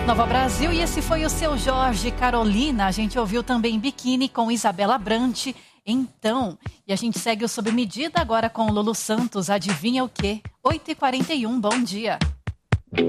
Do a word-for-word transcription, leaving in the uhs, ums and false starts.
Nova Brasil e esse foi o Seu Jorge Carolina. A gente ouviu também Biquíni com Isabela Brant. Então, e a gente segue o Sob Medida agora com o Lulu Santos. Adivinha o quê? oito e quarenta e um, bom dia.